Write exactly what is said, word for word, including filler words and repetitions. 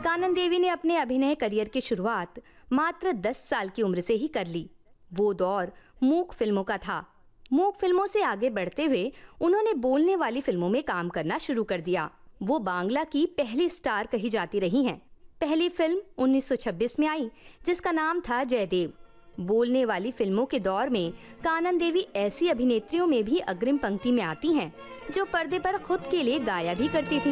कानन देवी ने अपने अभिनय करियर की शुरुआत मात्र दस साल की उम्र से ही कर ली। वो दौर मूक फिल्मों का था। मूक फिल्मों से आगे बढ़ते हुए उन्होंने बोलने वाली फिल्मों में काम करना शुरू कर दिया। वो बांग्ला की पहली स्टार कही जाती रही हैं। पहली फिल्म उन्नीस सौ छब्बीस में आई, जिसका नाम था जयदेव। बोलने वाली फिल्मों के दौर में कानन देवी ऐसी अभिनेत्रियों में भी अग्रिम पंक्ति में आती हैं, जो पर्दे पर खुद के लिए गाया भी करती थीं।